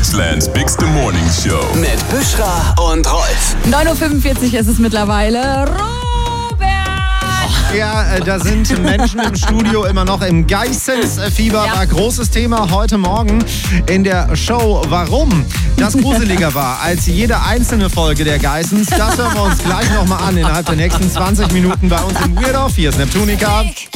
Deutschlands bigste Morning Show. Mit Büschra und Rolf. 9.45 Uhr ist es mittlerweile. Robert! Ja, da sind Menschen im Studio immer noch im Geissensfieber. Ja. War großes Thema heute Morgen in der Show. Warum das gruseliger war als jede einzelne Folge der Geissens, das hören wir uns gleich nochmal an innerhalb der nächsten 20 Minuten bei uns im Weird Off. Hier ist Neptunica.